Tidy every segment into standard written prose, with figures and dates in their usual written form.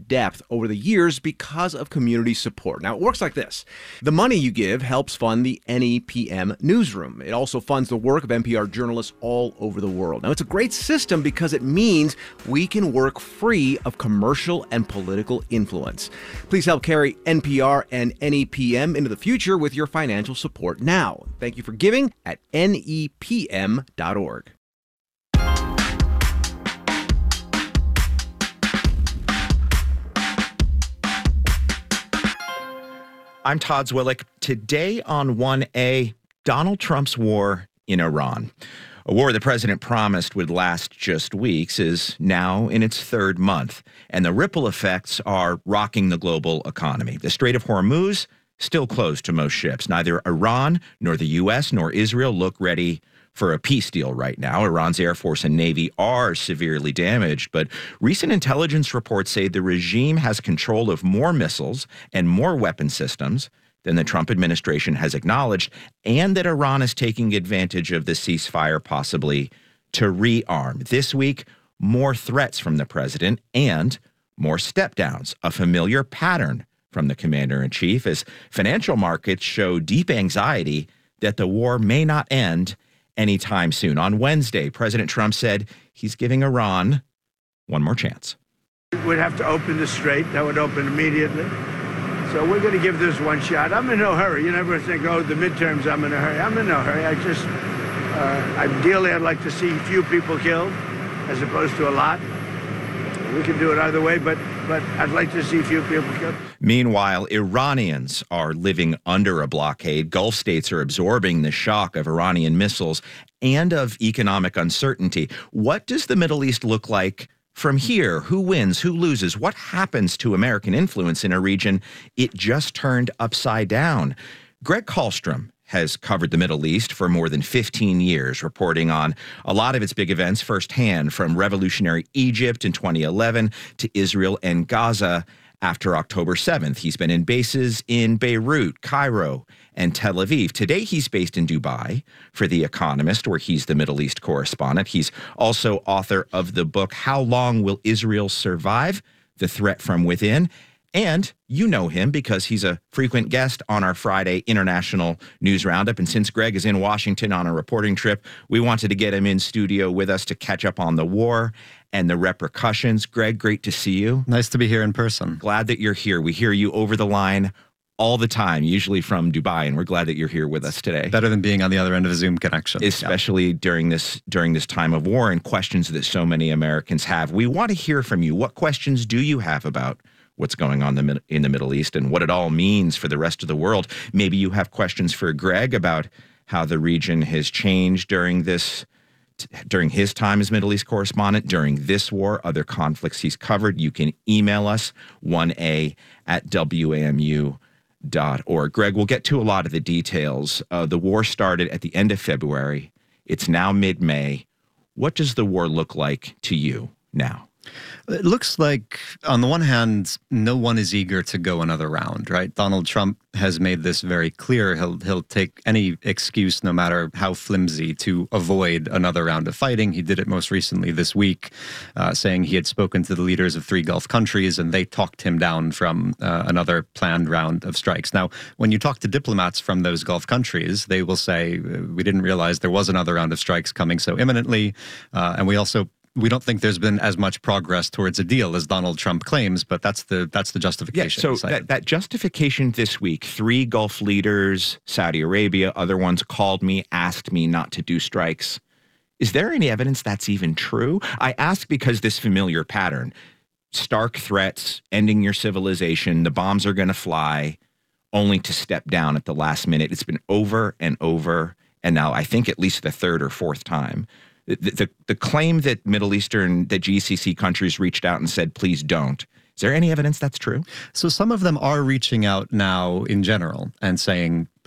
depth over the years because of community support. Now, it works like this. The money you give helps fund the NEPM newsroom. It also funds the work of NPR journalists all over the world. Now, it's a great system because it means we can work free of commercial and political influence. Please help carry NPR and NEPM into the future with your financial support now. Thank you for giving at nepm.org. I'm Todd Zwillich. Today on 1A, Donald Trump's war in Iran. A war the president promised would last just weeks is now in its third month, and the ripple effects are rocking the global economy. The Strait of Hormuz still closed to most ships. Neither Iran nor the U.S. nor Israel look ready for a peace deal right now. Iran's Air Force and Navy are severely damaged, but recent intelligence reports say the regime has control of more missiles and more weapon systems than the Trump administration has acknowledged, and that Iran is taking advantage of the ceasefire possibly to rearm. This week, more threats from the president and more step-downs, a familiar pattern from the commander-in-chief as financial markets show deep anxiety that the war may not end anytime soon. On Wednesday, President Trump said he's giving Iran one more chance. We'd have to open the strait. That would open immediately. So we're going to give this one shot. I'm in no hurry. You never think, oh, the midterms, I'm in a hurry. I'm in no hurry. Ideally, I'd like to see few people killed as opposed to a lot. We can do it either way, but I'd like to see few people killed. Meanwhile, Iranians are living under a blockade. Gulf states are absorbing the shock of Iranian missiles and of economic uncertainty. What does the Middle East look like from here? Who wins? Who loses? What happens to American influence in a region it just turned upside down? Greg Kallstrom has covered the Middle East for more than 15 years, reporting on a lot of its big events firsthand, from revolutionary Egypt in 2011 to Israel and Gaza after October 7th. He's been in bases in Beirut, Cairo, and Tel Aviv. Today, he's based in Dubai for The Economist, where he's the Middle East correspondent. He's also author of the book, How Long Will Israel Survive? The Threat from Within. And you know him because he's a frequent guest on our Friday International News Roundup. And since Greg is in Washington on a reporting trip, we wanted to get him in studio with us to catch up on the war and the repercussions. Greg, great to see you. Nice to be here in person. Glad that you're here. We hear you over the line all the time, usually from Dubai, and we're glad that you're here with us today. Better than being on the other end of a Zoom connection. Especially during this time of war and questions that so many Americans have. We want to hear from you. What questions do you have about what's going on in the Middle East and what it all means for the rest of the world? Maybe you have questions for Greg about how the region has changed during his time as Middle East correspondent, during this war, other conflicts he's covered. You can email us, 1a@wamu.org. Greg, we'll get to a lot of the details. The war started at the end of February. It's now mid-May. What does the war look like to you now? It looks like, on the one hand, no one is eager to go another round, right? Donald Trump has made this very clear. He'll take any excuse, no matter how flimsy, to avoid another round of fighting. He did it most recently this week, saying he had spoken to the leaders of 3 Gulf countries, and they talked him down from another planned round of strikes. Now, when you talk to diplomats from those Gulf countries, they will say, we didn't realize there was another round of strikes coming so imminently, and we don't think there's been as much progress towards a deal as Donald Trump claims, but that's the justification. Yeah, so that justification this week, 3 Gulf leaders, Saudi Arabia, other ones called me, asked me not to do strikes. Is there any evidence that's even true? I ask because this familiar pattern, stark threats, ending your civilization, the bombs are going to fly, only to step down at the last minute. It's been over and over, and now I think at least the 3rd or 4th time. The claim that that GCC countries reached out and said, please don't. Is there any evidence that's true? So some of them are reaching out now in general and saying,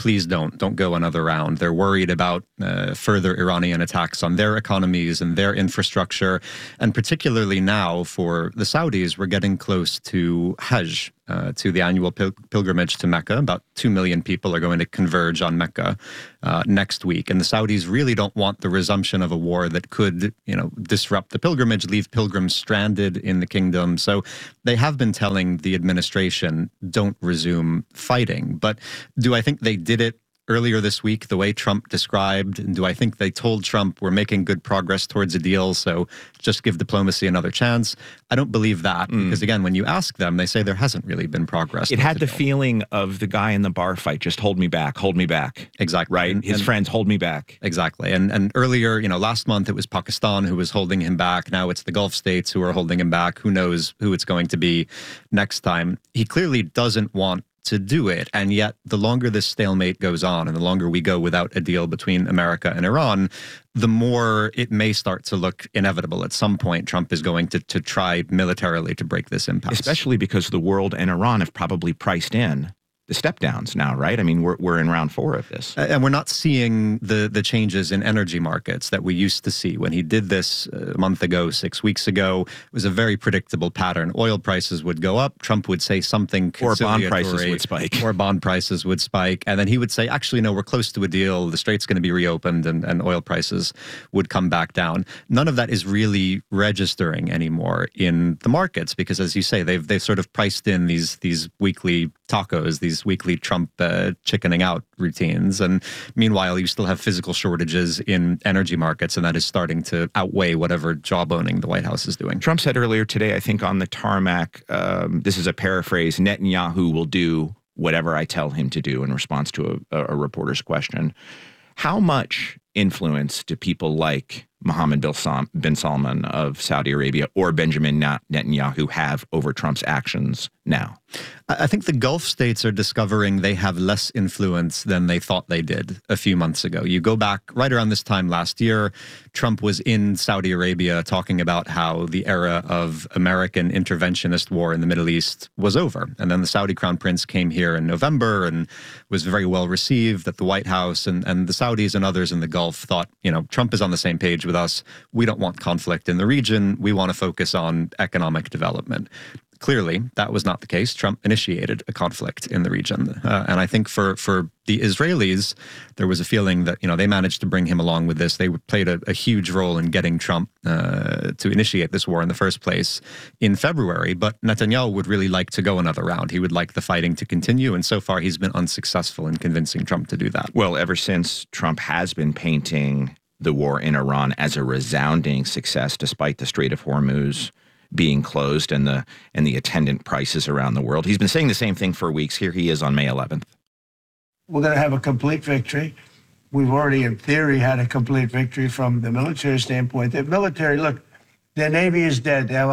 please don't go another round. They're worried about further Iranian attacks on their economies and their infrastructure. And particularly now for the Saudis, we're getting close to Hajj, to the annual pilgrimage to Mecca. About 2 million people are going to converge on Mecca next week. And the Saudis really don't want the resumption of a war that could, disrupt the pilgrimage, leave pilgrims stranded in the kingdom. So they have been telling the administration, don't resume fighting. But do I think they did it earlier this week the way Trump described? And do I think they told Trump we're making good progress towards a deal, so just give diplomacy another chance? I don't believe that, because again, when you ask them, they say there hasn't really been progress. It had the feeling of the guy in the bar fight, just hold me back, hold me back. Exactly. Right? His friends, hold me back. Exactly. And earlier, last month it was Pakistan who was holding him back. Now it's the Gulf states who are holding him back. Who knows who it's going to be next time? He clearly doesn't want to do it. And yet, the longer this stalemate goes on and the longer we go without a deal between America and Iran, the more it may start to look inevitable. At some point, Trump is going to try militarily to break this impasse. Especially because the world and Iran have probably priced in the step downs now, right? I mean, we're in round 4 of this. And we're not seeing the changes in energy markets that we used to see. When he did this a month ago, 6 weeks ago, it was a very predictable pattern. Oil prices would go up. Trump would say something conciliatory. Or bond prices would spike. Or bond prices would spike. And then he would say, actually, no, we're close to a deal. The strait's going to be reopened and oil prices would come back down. None of that is really registering anymore in the markets because, as you say, they've sort of priced in these weekly tacos, these weekly Trump chickening out routines. And meanwhile, you still have physical shortages in energy markets, and that is starting to outweigh whatever jawboning the White House is doing. Trump said earlier today, I think on the tarmac, this is a paraphrase, Netanyahu will do whatever I tell him to do, in response to a reporter's question. How much influence do people like Mohammed bin Salman of Saudi Arabia or Benjamin Netanyahu have over Trump's actions now? I think the Gulf states are discovering they have less influence than they thought they did a few months ago. You go back right around this time last year, Trump was in Saudi Arabia talking about how the era of American interventionist war in the Middle East was over. And then the Saudi Crown Prince came here in November and was very well received at the White House. And the Saudis and others in the Gulf thought, Trump is on the same page with us. We don't want conflict in the region. We want to focus on economic development. Clearly, that was not the case. Trump initiated a conflict in the region. And I think for the Israelis, there was a feeling that, they managed to bring him along with this. They played a huge role in getting Trump to initiate this war in the first place in February. But Netanyahu would really like to go another round. He would like the fighting to continue. And so far, he's been unsuccessful in convincing Trump to do that. Well, ever since Trump has been painting the war in Iran as a resounding success, despite the Strait of Hormuz being closed and the attendant prices around the world. He's been saying the same thing for weeks. Here he is on May 11th. We're going to have a complete victory. We've already, in theory, had a complete victory from the military standpoint. The military, look, their Navy is dead. They had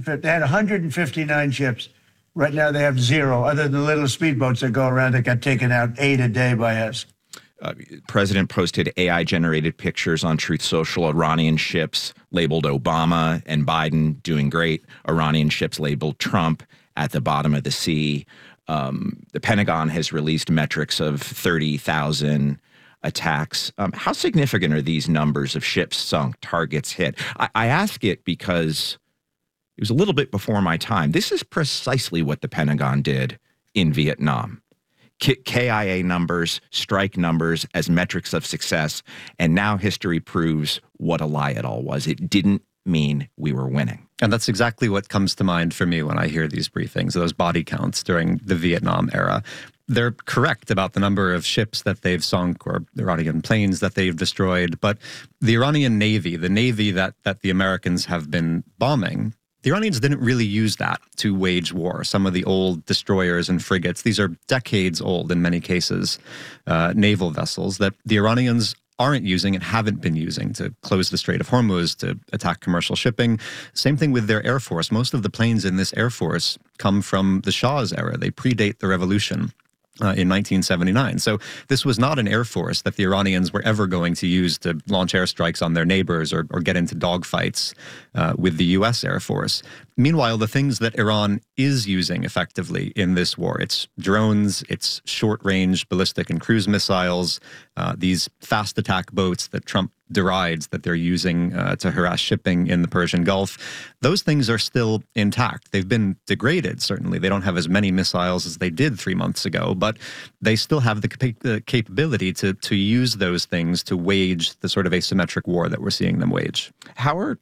159 ships. Right now they have 0, other than the little speedboats that go around that got taken out 8 a day by us. President posted AI-generated pictures on Truth Social. Iranian ships labeled Obama and Biden doing great. Iranian ships labeled Trump at the bottom of the sea. The Pentagon has released metrics of 30,000 attacks. How significant are these numbers of ships sunk, targets hit? I ask it because it was a little bit before my time. This is precisely what the Pentagon did in Vietnam. KIA numbers, strike numbers as metrics of success. And now history proves what a lie it all was. It didn't mean we were winning. And that's exactly what comes to mind for me when I hear these briefings, those body counts during the Vietnam era. They're correct about the number of ships that they've sunk or Iranian planes that they've destroyed. But the Iranian Navy, the Navy that the Americans have been bombing, the Iranians didn't really use that to wage war. Some of the old destroyers and frigates, these are decades old in many cases, naval vessels that the Iranians aren't using and haven't been using to close the Strait of Hormuz, to attack commercial shipping. Same thing with their Air Force. Most of the planes in this Air Force come from the Shah's era. They predate the revolution. In 1979. So this was not an air force that the Iranians were ever going to use to launch airstrikes on their neighbors or get into dogfights with the U.S. Air Force. Meanwhile, the things that Iran is using effectively in this war, it's drones, it's short-range ballistic and cruise missiles, these fast attack boats that Trump derides that they're using to harass shipping in the Persian Gulf, those things are still intact. They've been degraded, certainly. They don't have as many missiles as they did 3 months ago, but they still have the capability to use those things to wage the sort of asymmetric war that we're seeing them wage. How are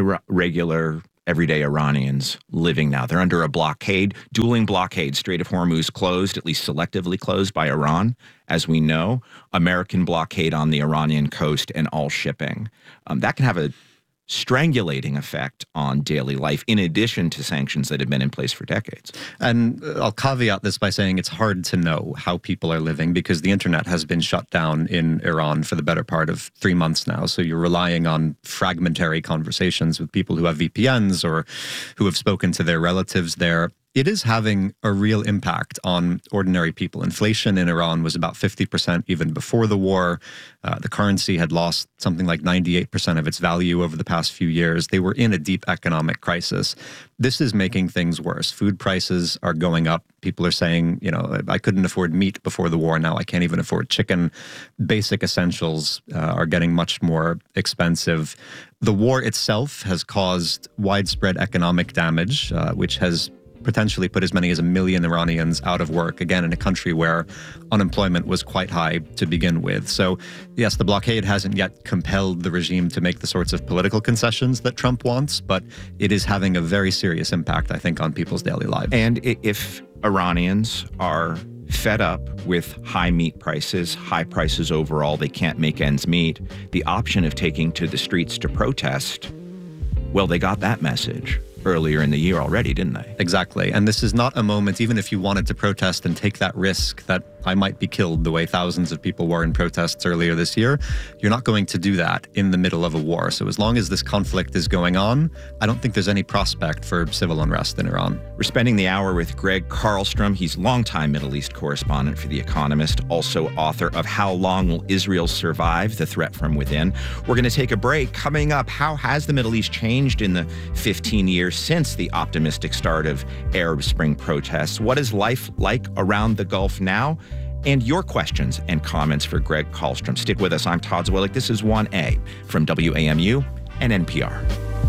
regular everyday Iranians living now? They're under a blockade, dueling blockade. Strait of Hormuz closed, at least selectively closed by Iran, as we know. American blockade on the Iranian coast and all shipping. That can have a strangulating effect on daily life, in addition to sanctions that have been in place for decades. And I'll caveat this by saying it's hard to know how people are living because the internet has been shut down in Iran for the better part of 3 months now. So you're relying on fragmentary conversations with people who have VPNs or who have spoken to their relatives there. It is having a real impact on ordinary people. Inflation in Iran was about 50% even before the war. The currency had lost something like 98% of its value over the past few years. They were in a deep economic crisis. This is making things worse. Food prices are going up. People are saying, I couldn't afford meat before the war. Now I can't even afford chicken. Basic essentials are getting much more expensive. The war itself has caused widespread economic damage, which has potentially put as many as 1 million Iranians out of work, again, in a country where unemployment was quite high to begin with. So, yes, the blockade hasn't yet compelled the regime to make the sorts of political concessions that Trump wants, but it is having a very serious impact, I think, on people's daily lives. And if Iranians are fed up with high meat prices, high prices overall, they can't make ends meet, the option of taking to the streets to protest, well, they got that message earlier in the year already, didn't they? Exactly. And this is not a moment, even if you wanted to protest and take that risk that I might be killed the way thousands of people were in protests earlier this year, you're not going to do that in the middle of a war. So as long as this conflict is going on, I don't think there's any prospect for civil unrest in Iran. We're spending the hour with Greg Carlstrom. He's longtime Middle East correspondent for The Economist, also author of How Long Will Israel Survive? The Threat from Within. We're going to take a break. Coming up, how has the Middle East changed in the 15 years since the optimistic start of Arab Spring protests? What is life like around the Gulf now? And your questions and comments for Greg Carlstrom. Stick with us. I'm Todd Zwillich. This is 1A from WAMU and NPR.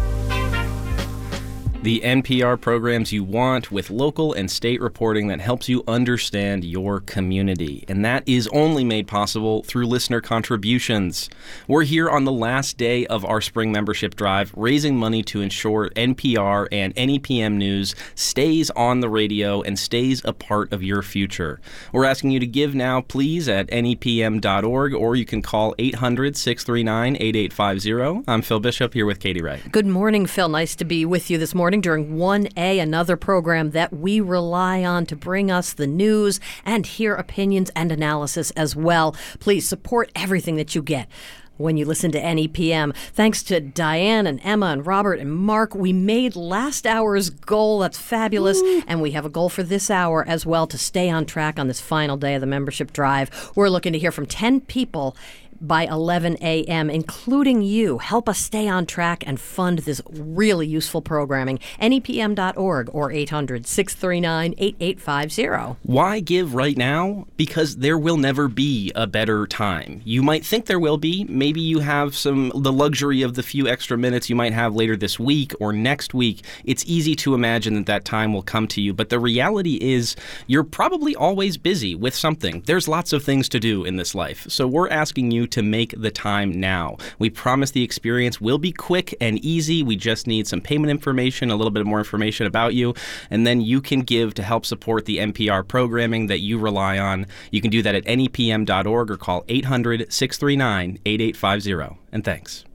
The NPR programs you want with local and state reporting that helps you understand your community. And that is only made possible through listener contributions. We're here on the last day of our spring membership drive, raising money to ensure NPR and NEPM News stays on the radio and stays a part of your future. We're asking you to give now, please, at nepm.org, or you can call 800-639-8850. I'm Phil Bishop here with Katie Wright. Good morning, Phil. Nice to be with you this morning during 1A, another program that we rely on to bring us the news and hear opinions and analysis as well. Please support everything that you get when you listen to NEPM. Thanks to Diane and Emma and Robert and Mark, we made last hour's goal. That's fabulous. Ooh. And we have a goal for this hour as well to stay on track on this final day of the membership drive. We're looking to hear from 10 people by 11 a.m., including you. Help us stay on track and fund this really useful programming. NEPM.org or 800-639-8850. Why give right now? Because there will never be a better time. You might think there will be. Maybe you have the luxury of the few extra minutes you might have later this week or next week. It's easy to imagine that time will come to you. But the reality is you're probably always busy with something. There's lots of things to do in this life. So we're asking you to make the time now. We promise the experience will be quick and easy. We just need some payment information, a little bit more information about you, and then you can give to help support the NPR programming that you rely on. You can do that at nepm.org or call 800-639-8850. And thanks.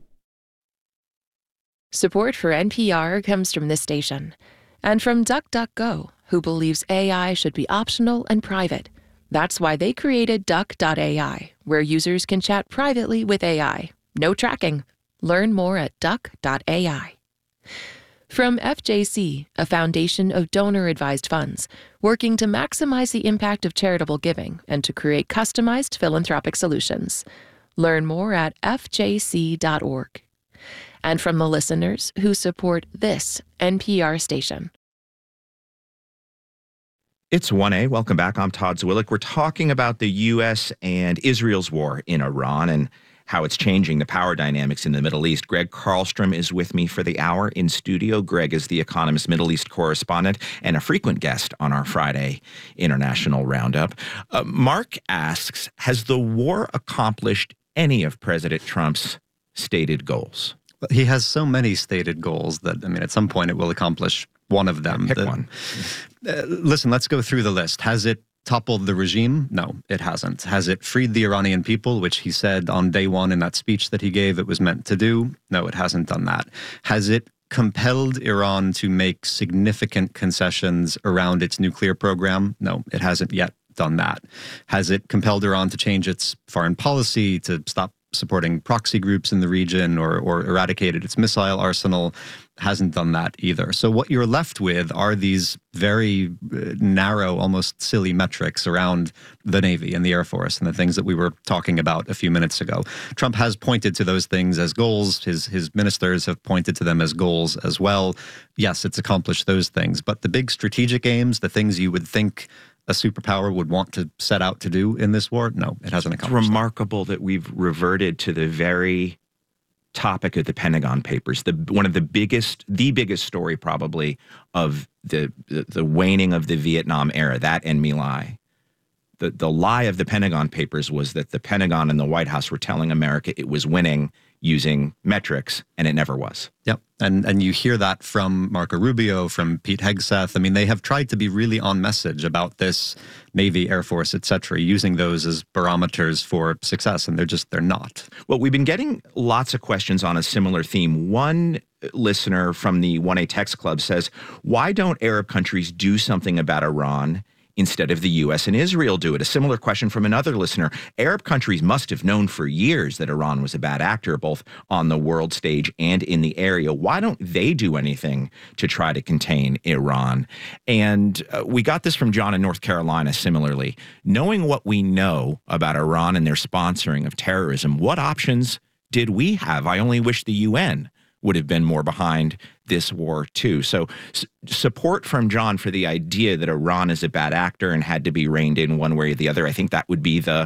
Support for NPR comes from this station and from DuckDuckGo, who believes AI should be optional and private. That's why they created Duck.ai, where users can chat privately with AI. No tracking. Learn more at Duck.ai. From FJC, a foundation of donor-advised funds, working to maximize the impact of charitable giving and to create customized philanthropic solutions. Learn more at fjc.org. and from the listeners who support this NPR station. It's 1A. Welcome back. I'm Todd Zwillich. We're talking about the U.S. and Israel's war in Iran and how it's changing the power dynamics in the Middle East. Greg Carlstrom is with me for the hour in studio. Greg is the Economist Middle East correspondent and a frequent guest on our Friday International Roundup. Mark asks, has the war accomplished any of President Trump's stated goals? He has so many stated goals that, at some point it will accomplish one of them. Pick one. Listen, let's go through the list. Has it toppled the regime? No, it hasn't. Has it freed the Iranian people, which he said on day one in that speech that he gave it was meant to do? No, it hasn't done that. Has it compelled Iran to make significant concessions around its nuclear program? No, it hasn't yet done that. Has it compelled Iran to change its foreign policy, to stop supporting proxy groups in the region or eradicated its missile arsenal? Hasn't done that either. So what you're left with are these very narrow, almost silly metrics around the Navy and the Air Force and the things that we were talking about a few minutes ago. Trump has pointed to those things as goals. His ministers have pointed to them as goals as well. Yes, it's accomplished those things. But the big strategic aims, the things you would think a superpower would want to set out to do in this war, no, it hasn't accomplished. It's remarkable that we've reverted to the very topic of the Pentagon Papers, the biggest story probably of the waning of the Vietnam era, that and My Lai. The lie of the Pentagon Papers was that the Pentagon and the White House were telling America it was winning using metrics, and it never was. Yep. And you hear that from Marco Rubio, from Pete Hegseth. They have tried to be really on message about this Navy, Air Force, et cetera, using those as barometers for success, and they're not. Well, we've been getting lots of questions on a similar theme. One listener from the 1A Text Club says, why don't Arab countries do something about Iran instead of the U.S. and Israel do it? A similar question from another listener. Arab countries must have known for years that Iran was a bad actor, both on the world stage and in the area. Why don't they do anything to try to contain Iran? And we got this from John in North Carolina similarly. Knowing what we know about Iran and their sponsoring of terrorism, what options did we have? I only wish the UN would have been more behind this war too. So support from John for the idea that Iran is a bad actor and had to be reined in one way or the other. I think that would be the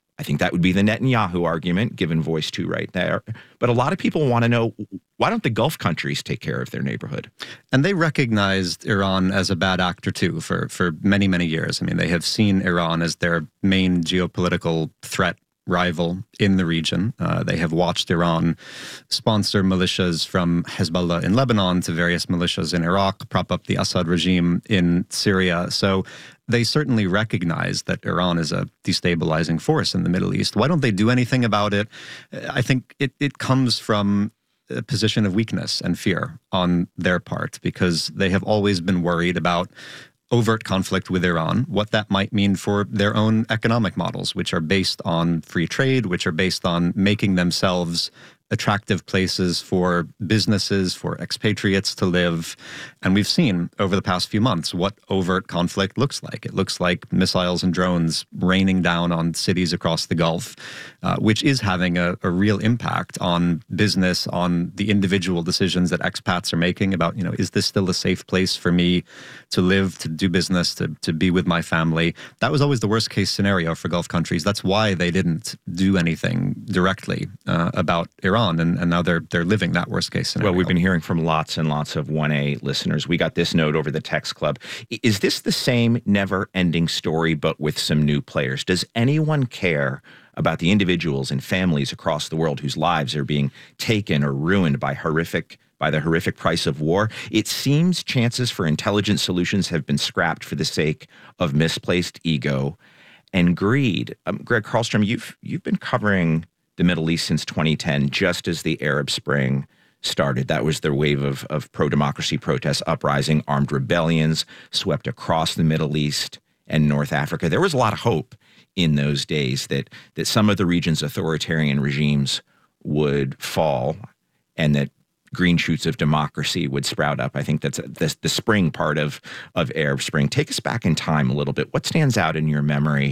Netanyahu argument given voice to right there. But a lot of people want to know, why don't the Gulf countries take care of their neighborhood? And they recognized Iran as a bad actor too for many, many years. They have seen Iran as their main geopolitical threat rival in the region. They have watched Iran sponsor militias from Hezbollah in Lebanon to various militias in Iraq, prop up the Assad regime in Syria. So they certainly recognize that Iran is a destabilizing force in the Middle East. Why don't they do anything about it? I think it comes from a position of weakness and fear on their part, because they have always been worried about overt conflict with Iran, what that might mean for their own economic models, which are based on free trade, which are based on making themselves attractive places for businesses, for expatriates to live. And we've seen over the past few months what overt conflict looks like. It looks like missiles and drones raining down on cities across the Gulf, which is having a real impact on business, on the individual decisions that expats are making about, is this still a safe place for me to live, to do business, to be with my family? That was always the worst case scenario for Gulf countries. That's why they didn't do anything directly about Iran. And now they're living that worst case scenario. Well, we've been hearing from lots and lots of 1A listeners. We got this note over the text club. Is this the same never-ending story, but with some new players? Does anyone care about the individuals and families across the world whose lives are being taken or ruined by the horrific price of war? It seems chances for intelligent solutions have been scrapped for the sake of misplaced ego and greed. Greg Carlstrom, you've been covering the Middle East since 2010, just as the Arab Spring started. That was their wave of pro-democracy protests, uprising, armed rebellions swept across the Middle East and North Africa. There was a lot of hope in those days that some of the region's authoritarian regimes would fall and that green shoots of democracy would sprout up. I think that's the spring part of Arab Spring. Take us back in time a little bit. What stands out in your memory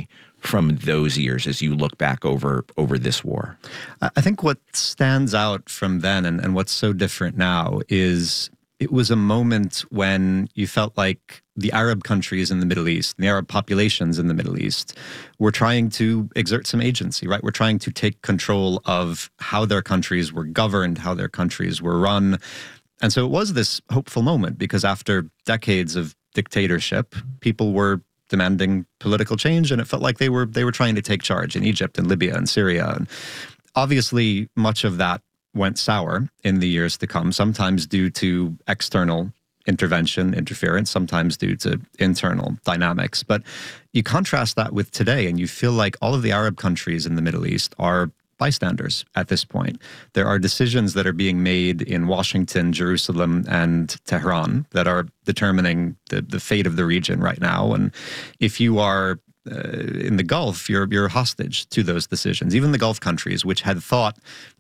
from those years as you look back over this war? I think what stands out from then and what's so different now is it was a moment when you felt like the Arab countries in the Middle East, the Arab populations in the Middle East, were trying to exert some agency, right? We're trying to take control of how their countries were governed, how their countries were run. And so it was this hopeful moment because after decades of dictatorship, people were demanding political change, and it felt like they were trying to take charge in Egypt and Libya and Syria. And obviously, much of that went sour in the years to come, sometimes due to external interference, sometimes due to internal dynamics. But you contrast that with today, and you feel like all of the Arab countries in the Middle East are bystanders at this point. There are decisions that are being made in Washington, Jerusalem, and Tehran that are determining the fate of the region right now. And if you are in the Gulf, you're hostage to those decisions. Even the Gulf countries, which had thought,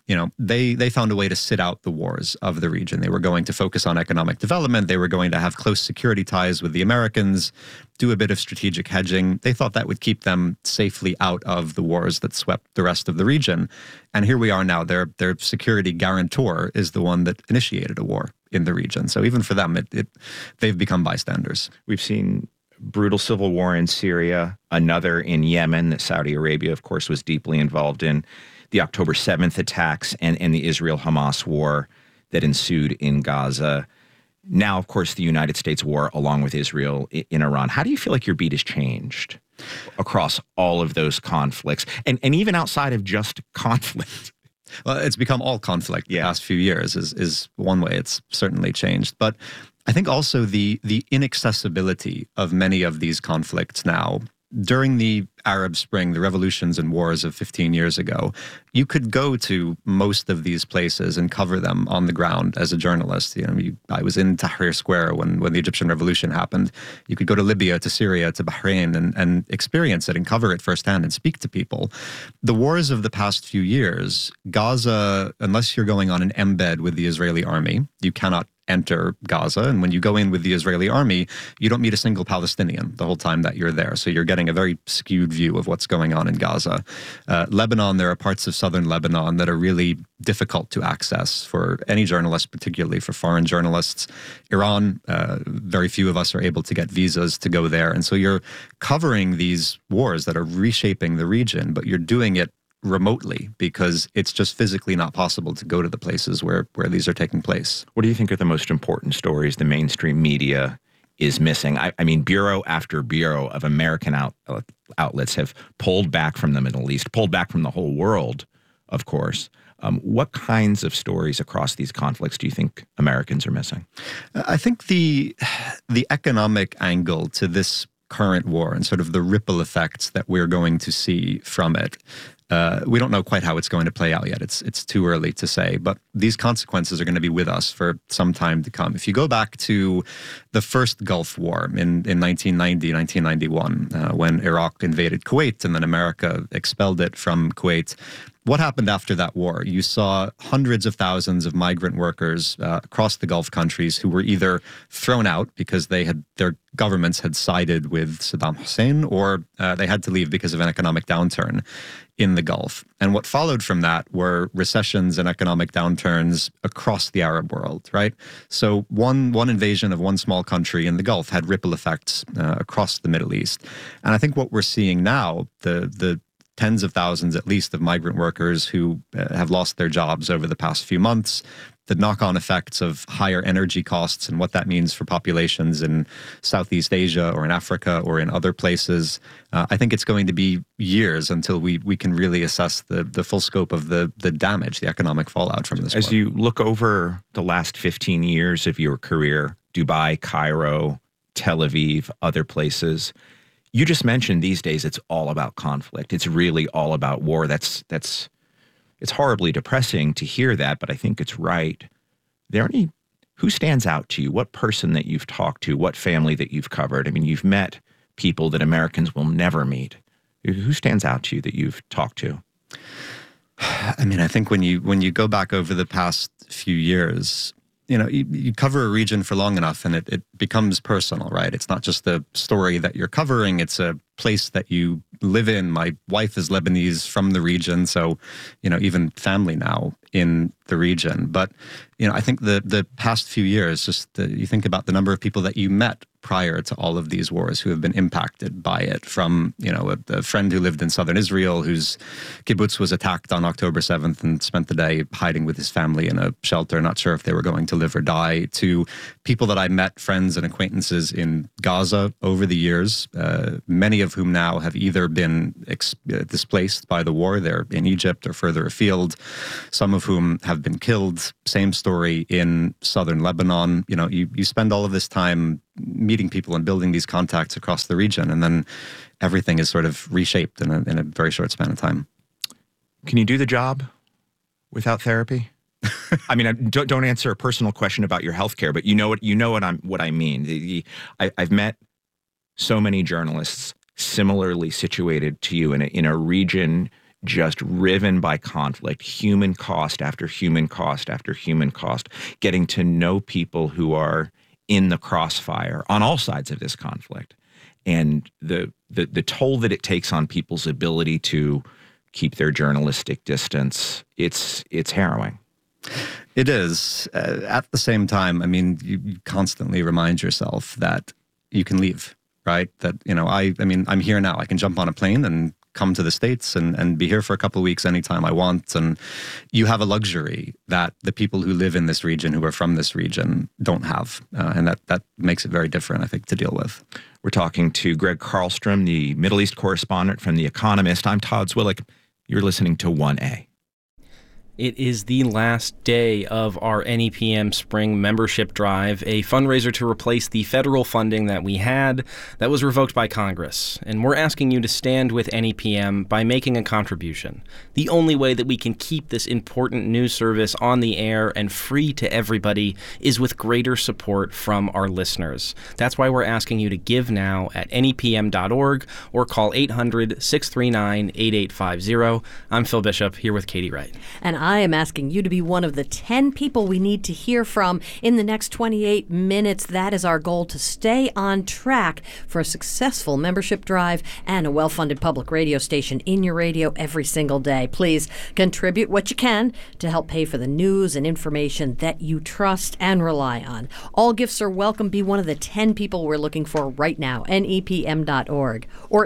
they found a way to sit out the wars of the region. They were going to focus on economic development. They were going to have close security ties with the Americans, do a bit of strategic hedging. They thought that would keep them safely out of the wars that swept the rest of the region. And here we are now. Their security guarantor is the one that initiated a war in the region. So even for them, they've become bystanders. We've seen brutal civil war in Syria, another in Yemen that Saudi Arabia, of course, was deeply involved in, the October 7th attacks and the Israel-Hamas war that ensued in Gaza. Now, of course, the United States war along with Israel in Iran. How do you feel like your beat has changed across all of those conflicts and even outside of just conflict? Well, it's become all conflict the past few years is one way it's certainly changed. But I think also the inaccessibility of many of these conflicts now. During the Arab Spring, the revolutions and wars of 15 years ago, you could go to most of these places and cover them on the ground as a journalist. I was in Tahrir Square when the Egyptian Revolution happened. You could go to Libya, to Syria, to Bahrain and experience it and cover it firsthand and speak to people. The wars of the past few years, Gaza, unless you're going on an embed with the Israeli army, you cannot enter Gaza. And when you go in with the Israeli army, you don't meet a single Palestinian the whole time that you're there. So you're getting a very skewed view of what's going on in Gaza. Lebanon, there are parts of southern Lebanon that are really difficult to access for any journalist, particularly for foreign journalists. Iran, very few of us are able to get visas to go there. And so you're covering these wars that are reshaping the region, but you're doing it remotely because it's just physically not possible to go to the places where these are taking place. What do you think are the most important stories the mainstream media is missing? I mean, bureau after bureau of American outlets have pulled back from the Middle East, pulled back from the whole world, of course. What kinds of stories across these conflicts do you think Americans are missing? I think the economic angle to this current war and sort of the ripple effects that we're going to see from it. We don't know quite how it's going to play out yet. It's too early to say, but these consequences are going to be with us for some time to come. If you go back to the first Gulf War in 1990, 1991, when Iraq invaded Kuwait and then America expelled it from Kuwait, what happened after that war? You saw hundreds of thousands of migrant workers across the Gulf countries who were either thrown out because their governments had sided with Saddam Hussein, or they had to leave because of an economic downturn in the Gulf. And what followed from that were recessions and economic downturns across the Arab world, right? So one invasion of one small country in the Gulf had ripple effects across the Middle East. And I think what we're seeing now, the tens of thousands at least of migrant workers who have lost their jobs over the past few months, the knock-on effects of higher energy costs and what that means for populations in Southeast Asia or in Africa or in other places. I think it's going to be years until we can really assess the full scope of the damage, the economic fallout from this war. As you look over the last 15 years of your career, Dubai, Cairo, Tel Aviv, other places, you just mentioned these days it's all about conflict. It's really all about war. It's horribly depressing to hear that, but I think it's right. Who stands out to you? What person that you've talked to? What family that you've covered? I mean, you've met people that Americans will never meet. Who stands out to you that you've talked to? I mean, I think when you go back over the past few years, you cover a region for long enough and it becomes personal, right? It's not just the story that you're covering. It's a place that you live in. My wife is Lebanese from the region, so, even family now in the region. But, I think the past few years, you think about the number of people that you met prior to all of these wars who have been impacted by it, from, a friend who lived in southern Israel whose kibbutz was attacked on October 7th and spent the day hiding with his family in a shelter, not sure if they were going to live or die, to people that I met, friends and acquaintances in Gaza over the years, many of whom now have either been displaced by the war. They're in Egypt or further afield, some of whom have been killed. Same story in southern Lebanon. You spend all of this time meeting people and building these contacts across the region, and then everything is sort of reshaped in a very short span of time. Can you do the job without therapy? I mean, don't answer a personal question about your healthcare, but you know what I mean. I've met so many journalists similarly situated to you in a region just riven by conflict, human cost after human cost after human cost, getting to know people who are in the crossfire on all sides of this conflict, and the toll that it takes on people's ability to keep their journalistic distance, it's harrowing. It is. At the same time, I mean, you constantly remind yourself that you can leave, right? That, I'm here now. I can jump on a plane and come to the States and be here for a couple of weeks anytime I want. And you have a luxury that the people who live in this region, who are from this region, don't have. And that makes it very different, I think, to deal with. We're talking to Greg Carlstrom, the Middle East correspondent from The Economist. I'm Todd Zwillich. You're listening to 1A. It is the last day of our NEPM Spring Membership Drive, a fundraiser to replace the federal funding that we had that was revoked by Congress. And we're asking you to stand with NEPM by making a contribution. The only way that we can keep this important news service on the air and free to everybody is with greater support from our listeners. That's why we're asking you to give now at nepm.org or call 800-639-8850. I'm Phil Bishop, here with Katie Wright. And I am asking you to be one of the 10 people we need to hear from in the next 28 minutes. That is our goal, to stay on track for a successful membership drive and a well-funded public radio station in your radio every single day. Please contribute what you can to help pay for the news and information that you trust and rely on. All gifts are welcome. Be one of the 10 people we're looking for right now. NEPM.org or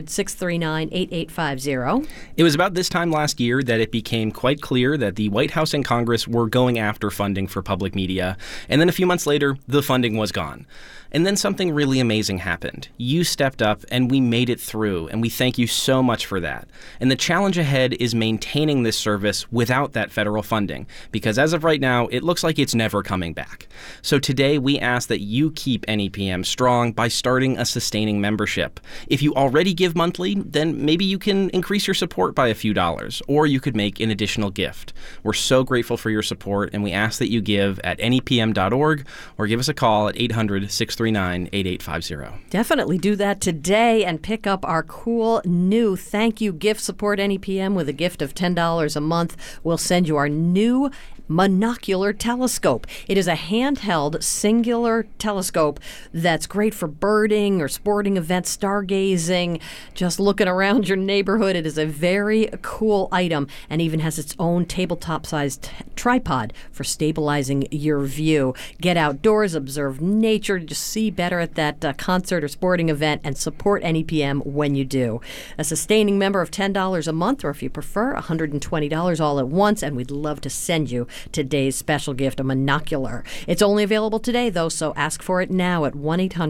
800-639-8850. It was about this time last year that it became quite clear that the White House and Congress were going after funding for public media. And then a few months later, the funding was gone. And then something really amazing happened. You stepped up and we made it through, and we thank you so much for that. And the challenge ahead is maintaining this service without that federal funding, because as of right now, it looks like it's never coming back. So today, we ask that you keep NEPM strong by starting a sustaining membership. If you already give monthly, then maybe you can increase your support by a few dollars, or you could make an additional gift. We're so grateful for your support, and we ask that you give at nepm.org or give us a call at 800-639-8850. Definitely do that today and pick up our cool new thank you gift. Support NEPM with a gift of $10 a month. We'll send you our new monocular telescope. It is a handheld singular telescope that's great for birding or sporting events, stargazing, just looking around your neighborhood. It is a very cool item and even has its own tabletop-sized tripod for stabilizing your view. Get outdoors, observe nature, just see better at that concert or sporting event, and support NEPM when you do. A sustaining member of $10 a month, or if you prefer, $120 all at once, and we'd love to send you today's special gift, a monocular. It's only available today, though, so ask for it now at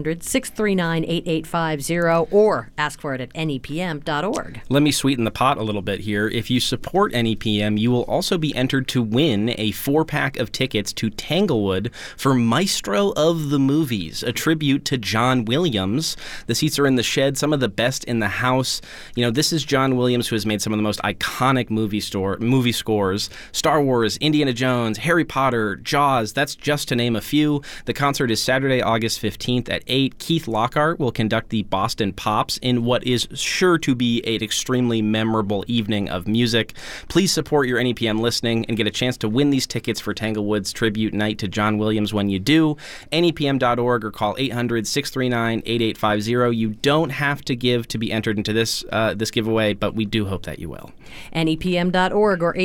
1-800-639-8850 or ask for it at nepm.org. Let me sweeten the pot a little bit here. If you support NEPM, you will also be entered to win a 4-pack of tickets to Tanglewood for Maestro of the Movies, a tribute to John Williams. The seats are in the shed, some of the best in the house. You know, this is John Williams, who has made some of the most iconic movie scores: Star Wars, Indiana Jones, Jones, Harry Potter, Jaws, that's just to name a few. The concert is Saturday, August 15th at 8. Keith Lockhart will conduct the Boston Pops in what is sure to be an extremely memorable evening of music. Please support your NEPM listening and get a chance to win these tickets for Tanglewood's tribute night to John Williams when you do. NEPM.org or call 800-639-8850. You don't have to give to be entered into this giveaway, but we do hope that you will. NEPM.org or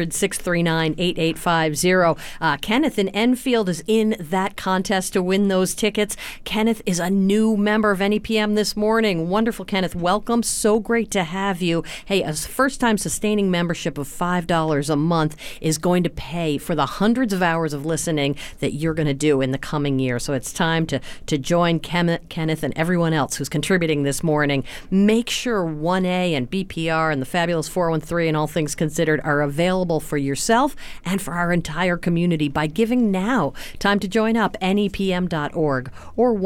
800-639-8850. Kenneth in Enfield is in that contest to win those tickets. Kenneth is a new member of NEPM this morning. Wonderful, Kenneth. Welcome. So great to have you. Hey, a first-time sustaining membership of $5 a month is going to pay for the hundreds of hours of listening that you're going to do in the coming year. So it's time to join Kenneth and everyone else who's contributing this morning. Make sure 1A and BPR and the fabulous 413 and All Things Considered are available for yourself and for our entire community by giving now. Time to join up, nepm.org or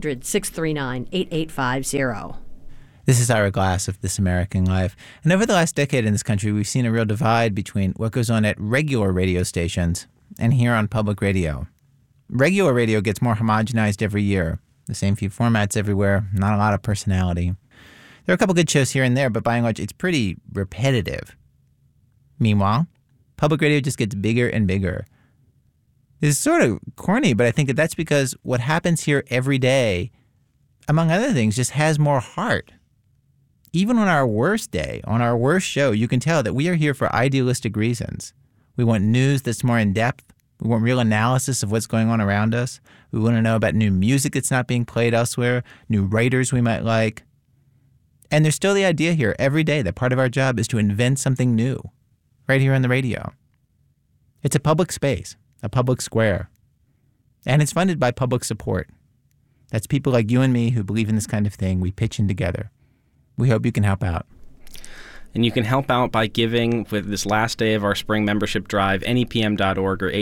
1-800-639-8850. This is Ira Glass of This American Life. And over the last decade in this country, we've seen a real divide between what goes on at regular radio stations and here on public radio. Regular radio gets more homogenized every year. The same few formats everywhere, not a lot of personality. There are a couple good shows here and there, but by and large, it's pretty repetitive. Meanwhile, public radio just gets bigger and bigger. This is sort of corny, but I think that's because what happens here every day, among other things, just has more heart. Even on our worst day, on our worst show, you can tell that we are here for idealistic reasons. We want news that's more in-depth. We want real analysis of what's going on around us. We want to know about new music that's not being played elsewhere, new writers we might like. And there's still the idea here every day that part of our job is to invent something new, right here on the radio. It's a public space, a public square. And it's funded by public support. That's people like you and me who believe in this kind of thing. We pitch in together. We hope you can help out. And you can help out by giving with this last day of our spring membership drive, nepm.org or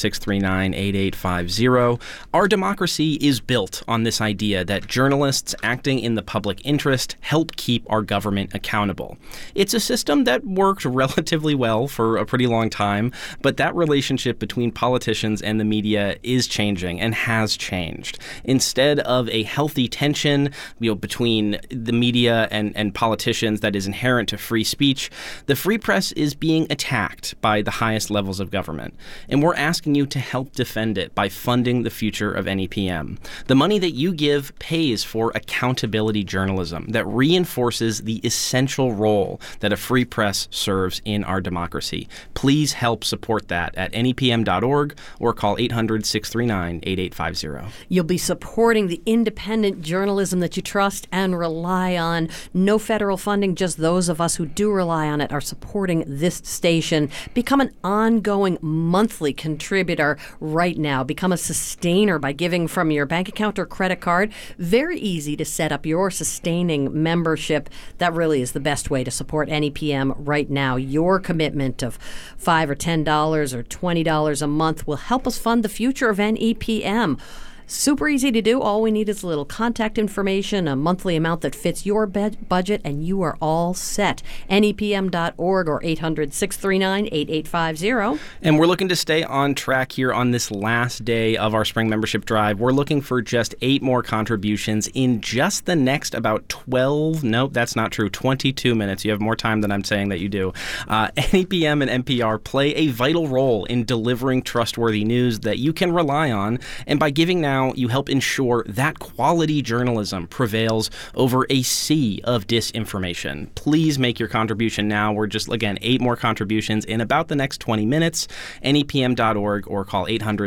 800-639-8850. Our democracy is built on this idea that journalists acting in the public interest help keep our government accountable. It's a system that worked relatively well for a pretty long time, but that relationship between politicians and the media is changing and has changed. Instead of a healthy tension, between the media and politicians that is inherent to free speech, the free press is being attacked by the highest levels of government. And we're asking you to help defend it by funding the future of NEPM. The money that you give pays for accountability journalism that reinforces the essential role that a free press serves in our democracy. Please help support that at nepm.org or call 800-639-8850. You'll be supporting the independent journalism that you trust and rely on. No federal funding, just those of us who do rely on it are supporting this station. Become an ongoing monthly contributor right now. Become a sustainer by giving from your bank account or credit card. Very easy to set up your sustaining membership. That really is the best way to support NEPM right now. Your commitment of $5 or $10 or $20 a month will help us fund the future of NEPM. Super easy to do. All we need is a little contact information, a monthly amount that fits your budget, and you are all set. NEPM.org or 800-639-8850. And we're looking to stay on track here on this last day of our spring membership drive. We're looking for just 8 more contributions in just the next about 22 minutes. You have more time than I'm saying that you do. NEPM and NPR play a vital role in delivering trustworthy news that you can rely on. And by giving now, you help ensure that quality journalism prevails over a sea of disinformation. Please make your contribution now. We're just, again, 8 more contributions in about the next 20 minutes. NEPM.org or call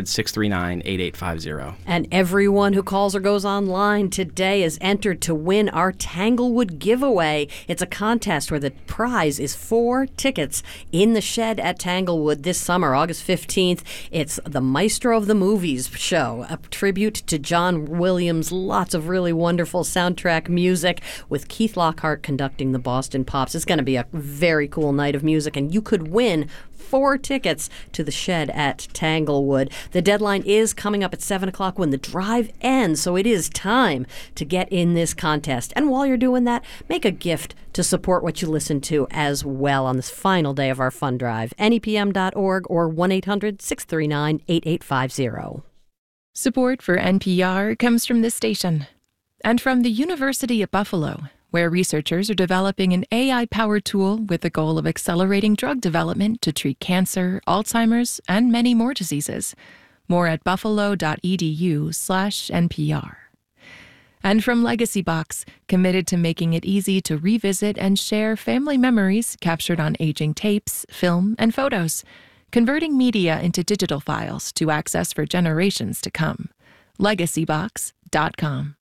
800-639-8850. And everyone who calls or goes online today is entered to win our Tanglewood giveaway. It's a contest where the prize is 4 tickets in the shed at Tanglewood this summer, August 15th. It's the Maestro of the Movies show, a tribute tribute to John Williams. Lots of really wonderful soundtrack music with Keith Lockhart conducting the Boston Pops. It's going to be a very cool night of music, and you could win 4 tickets to the Shed at Tanglewood. The deadline is coming up at 7 o'clock when the drive ends, so it is time to get in this contest. And while you're doing that, make a gift to support what you listen to as well on this final day of our fund drive. NEPM.org or 1-800-639-8850. Support for NPR comes from this station and from the University at Buffalo, where researchers are developing an AI-powered tool with the goal of accelerating drug development to treat cancer, Alzheimer's, and many more diseases. More at buffalo.edu/NPR. And from Legacy Box, committed to making it easy to revisit and share family memories captured on aging tapes, film, and photos, converting media into digital files to access for generations to come. LegacyBox.com.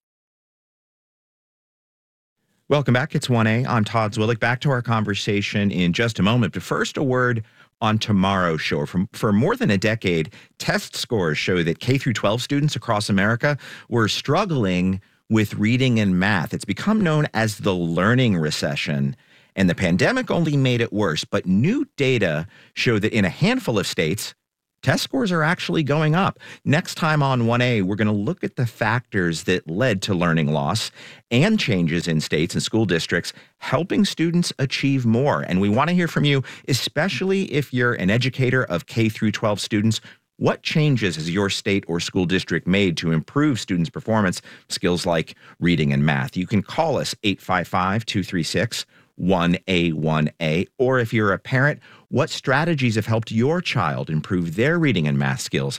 Welcome back. It's 1A. I'm Todd Zwillich. Back to our conversation in just a moment. But first, a word on tomorrow's show. For more than a decade, test scores show that K-12 students across America were struggling with reading and math. It's become known as the learning recession, and the pandemic only made it worse. But new data show that in a handful of states, test scores are actually going up. Next time on 1A, we're going to look at the factors that led to learning loss and changes in states and school districts helping students achieve more. And we want to hear from you, especially if you're an educator of K-12 students. What changes has your state or school district made to improve students' performance, skills like reading and math? You can call us 855-236-1A1A. Or if you're a parent, what strategies have helped your child improve their reading and math skills?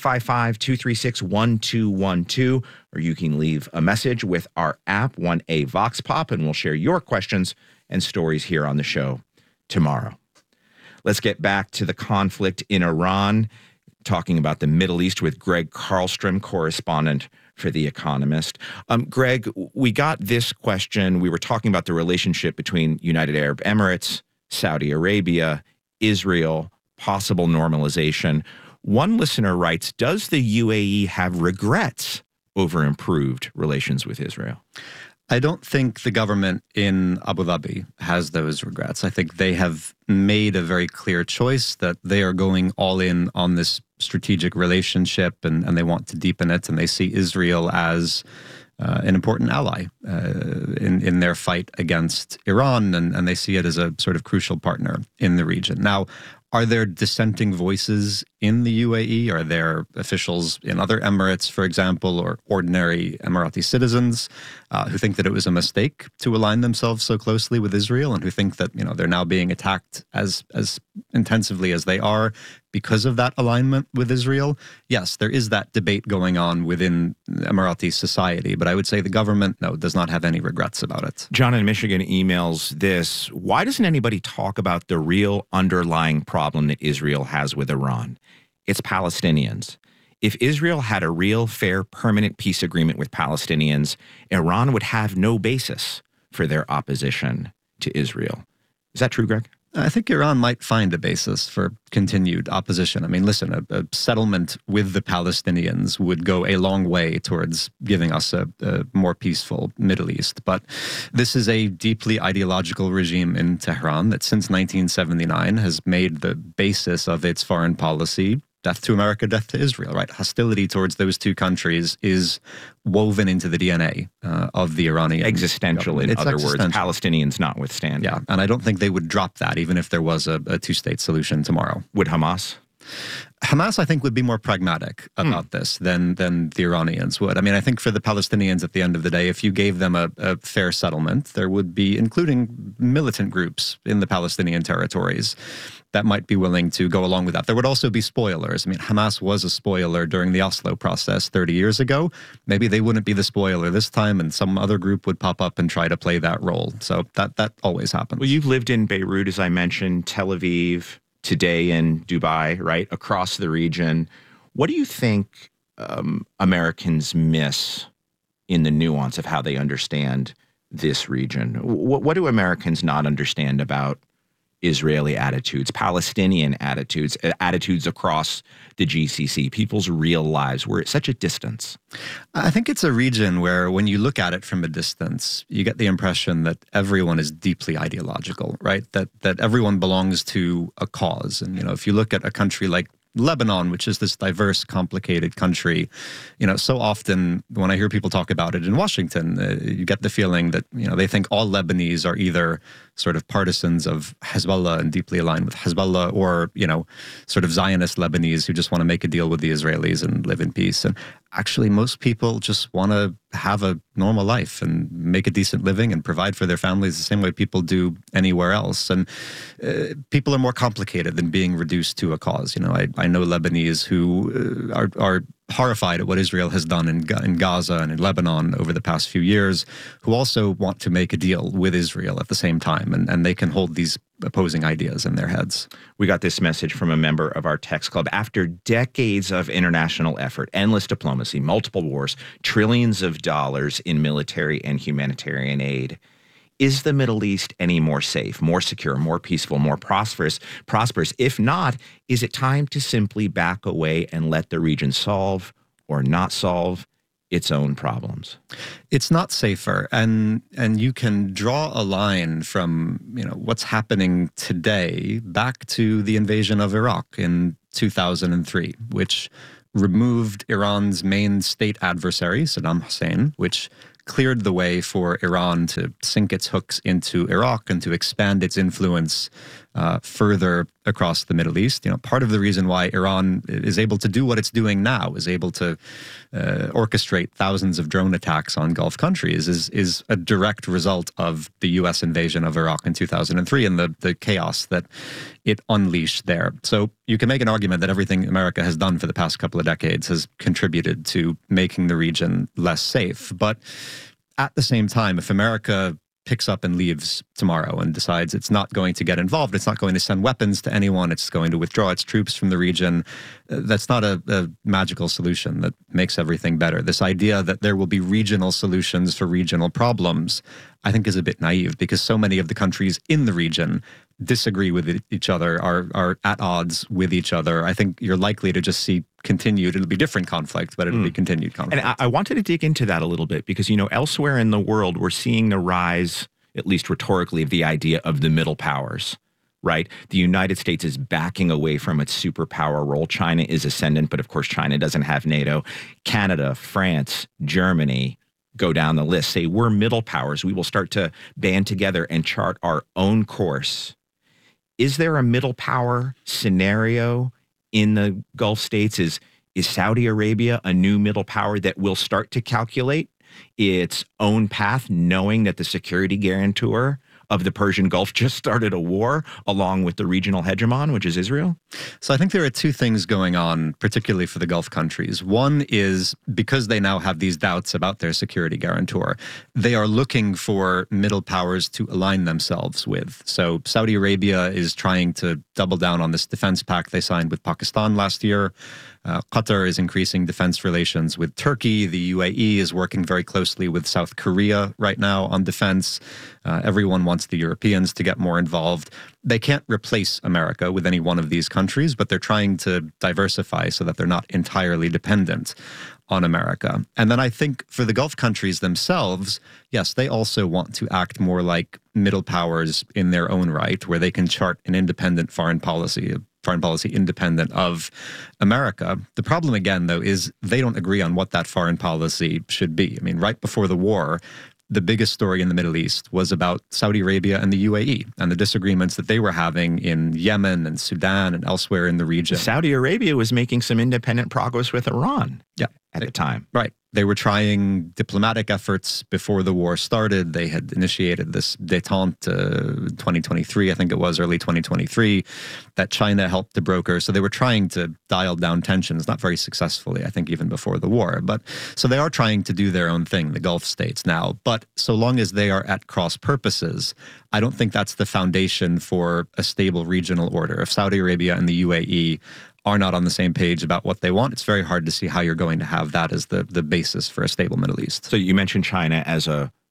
855-236-1212. Or you can leave a message with our app, 1A Vox Pop, and we'll share your questions and stories here on the show tomorrow. Let's get back to the conflict in Iran, talking about the Middle East with Greg Carlstrom, correspondent for The Economist. Greg, we got this question. We were talking about the relationship between United Arab Emirates, Saudi Arabia, Israel, possible normalization. One listener writes, does the UAE have regrets over improved relations with Israel? I don't think the government in Abu Dhabi has those regrets. I think they have made a very clear choice that they are going all in on this strategic relationship and they want to deepen it, and they see Israel as an important ally in their fight against Iran, and they see it as a sort of crucial partner in the region. Now, are there dissenting voices in the UAE? Are there officials in other emirates, for example, or ordinary Emirati citizens who think that it was a mistake to align themselves so closely with Israel, and who think that, you know, they're now being attacked as intensively as they are because of that alignment with Israel? Yes, there is that debate going on within Emirati society, but I would say the government, no, does not have any regrets about it. John in Michigan emails this: why doesn't anybody talk about the real underlying problem that Israel has with Iran? It's Palestinians. If Israel had a real, fair, permanent peace agreement with Palestinians, Iran would have no basis for their opposition to Israel. Is that true, Greg? I think Iran might find a basis for continued opposition. I mean, listen, a settlement with the Palestinians would go a long way towards giving us a more peaceful Middle East. But this is a deeply ideological regime in Tehran that since 1979 has made the basis of its foreign policy death to America, death to Israel, right? Hostility towards those two countries is woven into the DNA of the Iranian existential, government. In other words, Palestinians notwithstanding. Yeah, and I don't think they would drop that even if there was a two-state solution tomorrow. Would Hamas? Hamas, I think, would be more pragmatic about this than the Iranians would. I mean, I think for the Palestinians at the end of the day, if you gave them a fair settlement, there would be, including militant groups in the Palestinian territories, that might be willing to go along with that. There would also be spoilers. I mean, Hamas was a spoiler during the Oslo process 30 years ago. Maybe they wouldn't be the spoiler this time, and some other group would pop up and try to play that role. So that always happens. Well, you've lived in Beirut, as I mentioned, Tel Aviv, today in Dubai, right, across the region. What do you think Americans miss in the nuance of how they understand this region? What do Americans not understand about Israeli attitudes, Palestinian attitudes, attitudes across the GCC, people's real lives? We're at such a distance. I think it's a region where when you look at it from a distance, you get the impression that everyone is deeply ideological, right? That everyone belongs to a cause. And, if you look at a country like Lebanon, which is this diverse, complicated country, so often when I hear people talk about it in Washington, you get the feeling that, they think all Lebanese are either sort of partisans of Hezbollah and deeply aligned with Hezbollah, or, sort of Zionist Lebanese who just want to make a deal with the Israelis and live in peace. And actually, most people just want to have a normal life and make a decent living and provide for their families the same way people do anywhere else. And people are more complicated than being reduced to a cause. I know Lebanese who are horrified at what Israel has done in Gaza and in Lebanon over the past few years, who also want to make a deal with Israel at the same time. And they can hold these opposing ideas in their heads. We got this message from a member of our text club. After decades of international effort, endless diplomacy, multiple wars, trillions of dollars in military and humanitarian aid, is the Middle East any more safe, more secure, more peaceful, more prosperous? If not, is it time to simply back away and let the region solve or not solve its own problems? It's not safer, and you can draw a line from what's happening today back to the invasion of Iraq in 2003, which removed Iran's main state adversary, Saddam Hussein, which cleared the way for Iran to sink its hooks into Iraq and to expand its influence further across the Middle East. Part of the reason why Iran is able to do what it's doing now, is able to orchestrate thousands of drone attacks on Gulf countries, is a direct result of the U.S. invasion of Iraq in 2003 and the chaos that it unleashed there. So you can make an argument that everything America has done for the past couple of decades has contributed to making the region less safe. But at the same time, if America picks up and leaves tomorrow and decides it's not going to get involved, it's not going to send weapons to anyone, it's going to withdraw its troops from the region, that's not a magical solution that makes everything better. This idea that there will be regional solutions for regional problems, I think, is a bit naive, because so many of the countries in the region disagree with each other, are at odds with each other. I think you're likely to just see it'll be different conflict, but it'll be continued conflict. And I wanted to dig into that a little bit because, elsewhere in the world, we're seeing the rise, at least rhetorically, of the idea of the middle powers, right? The United States is backing away from its superpower role. China is ascendant, but of course, China doesn't have NATO. Canada, France, Germany, go down the list, say we're middle powers. We will start to band together and chart our own course. Is there a middle power scenario in the Gulf states? Is Saudi Arabia a new middle power that will start to calculate its own path, knowing that the security guarantor of the Persian Gulf just started a war along with the regional hegemon, which is Israel? So I think there are two things going on, particularly for the Gulf countries. One is because they now have these doubts about their security guarantor, they are looking for middle powers to align themselves with. So Saudi Arabia is trying to double down on this defense pact they signed with Pakistan last year. Qatar is increasing defense relations with Turkey. The UAE is working very closely with South Korea right now on defense. Everyone wants the Europeans to get more involved. They can't replace America with any one of these countries, but they're trying to diversify so that they're not entirely dependent on America. And then I think for the Gulf countries themselves, yes, they also want to act more like middle powers in their own right, where they can chart an independent foreign policy independent of America. The problem, again, though, is they don't agree on what that foreign policy should be. I mean, right before the war, the biggest story in the Middle East was about Saudi Arabia and the UAE and the disagreements that they were having in Yemen and Sudan and elsewhere in the region. Saudi Arabia was making some independent progress with Iran at the time. Right. They were trying diplomatic efforts before the war started. They had initiated this détente 2023, I think it was, early 2023, that China helped to broker. So they were trying to dial down tensions, not very successfully, I think, even before the war. But so they are trying to do their own thing, the Gulf states now. But so long as they are at cross purposes, I don't think that's the foundation for a stable regional order. If Saudi Arabia and the UAE are not on the same page about what they want, it's very hard to see how you're going to have that as the basis for a stable Middle East. So you mentioned China as a